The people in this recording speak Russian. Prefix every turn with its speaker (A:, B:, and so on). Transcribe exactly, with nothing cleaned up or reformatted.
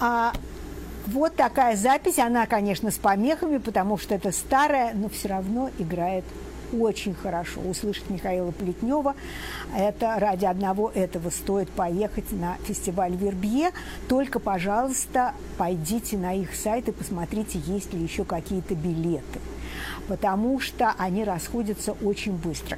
A: А вот такая запись, она, конечно, с помехами, потому что это старая, но все равно играет очень хорошо. Услышать Михаила Плетнева, это ради одного этого стоит поехать на фестиваль «Вербье». Только, пожалуйста, пойдите на их сайт и посмотрите, есть ли еще какие-то билеты, потому что они расходятся очень быстро.